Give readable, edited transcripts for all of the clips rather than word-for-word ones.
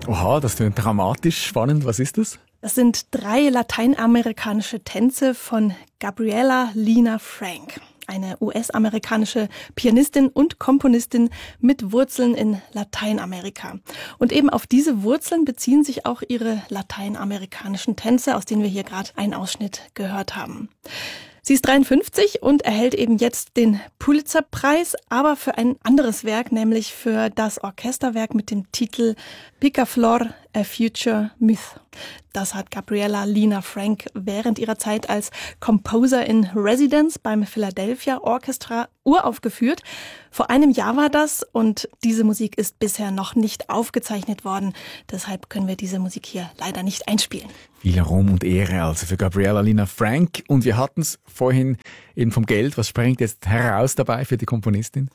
Oha, das klingt dramatisch spannend. Was ist das? Das sind 3 lateinamerikanische Tänze von Gabriela Lina Frank, eine US-amerikanische Pianistin und Komponistin mit Wurzeln in Lateinamerika. Und eben auf diese Wurzeln beziehen sich auch ihre lateinamerikanischen Tänze, aus denen wir hier gerade einen Ausschnitt gehört haben. Sie ist 53 und erhält eben jetzt den Pulitzer-Preis, aber für ein anderes Werk, nämlich für das Orchesterwerk mit dem Titel Picaflor, A Future Myth. Das hat Gabriela Lina Frank während ihrer Zeit als Composer in Residence beim Philadelphia Orchestra uraufgeführt. Vor einem Jahr war das und diese Musik ist bisher noch nicht aufgezeichnet worden. Deshalb können wir diese Musik hier leider nicht einspielen. Viel Ruhm und Ehre also für Gabriela Lina Frank. Und wir hatten es vorhin eben vom Geld. Was springt jetzt heraus dabei für die Komponistin?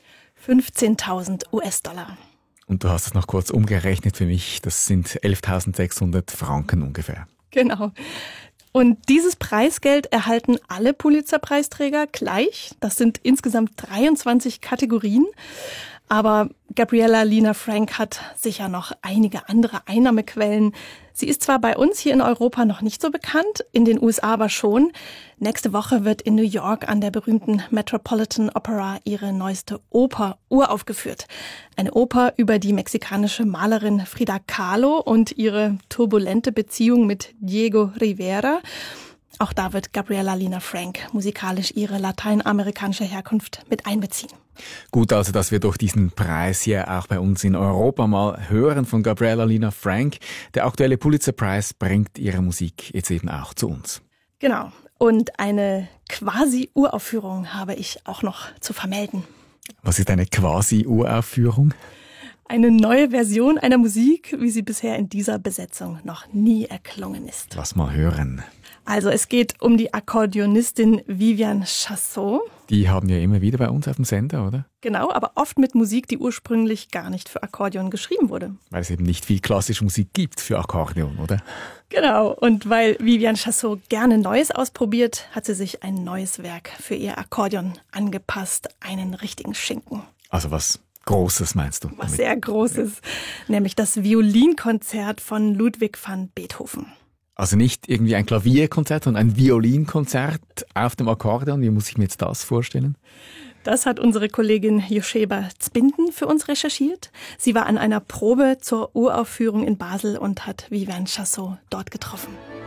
15.000 US-Dollar. Und du hast es noch kurz umgerechnet für mich. Das sind 11.600 Franken ungefähr. Genau. Und dieses Preisgeld erhalten alle Pulitzer-Preisträger gleich. Das sind insgesamt 23 Kategorien. Aber Gabriela Lina Frank hat sicher noch einige andere Einnahmequellen. Sie ist zwar bei uns hier in Europa noch nicht so bekannt, in den USA aber schon. Nächste Woche wird in New York an der berühmten Metropolitan Opera ihre neueste Oper uraufgeführt. Eine Oper über die mexikanische Malerin Frida Kahlo und ihre turbulente Beziehung mit Diego Rivera. Auch da wird Gabriela Lina Frank musikalisch ihre lateinamerikanische Herkunft mit einbeziehen. Gut, also dass wir durch diesen Preis hier auch bei uns in Europa mal hören von Gabriela Lina Frank. Der aktuelle Pulitzer-Preis bringt ihre Musik jetzt eben auch zu uns. Genau. Und eine Quasi-Uraufführung habe ich auch noch zu vermelden. Was ist eine Quasi-Uraufführung? Eine neue Version einer Musik, wie sie bisher in dieser Besetzung noch nie erklungen ist. Lass mal hören. Also es geht um die Akkordeonistin Viviane Chasseau. Die haben wir immer wieder bei uns auf dem Sender, oder? Genau, aber oft mit Musik, die ursprünglich gar nicht für Akkordeon geschrieben wurde. Weil es eben nicht viel klassische Musik gibt für Akkordeon, oder? Genau, und weil Viviane Chasseau gerne Neues ausprobiert, hat sie sich ein neues Werk für ihr Akkordeon angepasst, einen richtigen Schinken. Also was Großes meinst du? Was sehr Großes, nämlich das Violinkonzert von Ludwig van Beethoven. Also nicht irgendwie ein Klavierkonzert, sondern ein Violinkonzert auf dem Akkordeon. Wie muss ich mir jetzt das vorstellen? Das hat unsere Kollegin Joscheba Zbinden für uns recherchiert. Sie war an einer Probe zur Uraufführung in Basel und hat Viviane Chasseau dort getroffen.